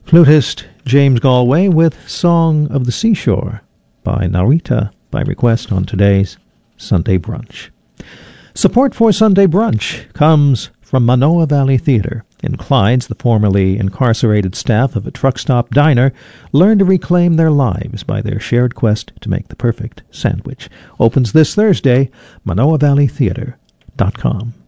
Flutist James Galway with Song of the Seashore by Narita by request on today's Sunday Brunch. Support for Sunday Brunch comes from Manoa Valley Theater. In Clydes, the formerly incarcerated staff of a truck stop diner learn to reclaim their lives by their shared quest to make the perfect sandwich. Opens this Thursday, manoavalleytheater.com.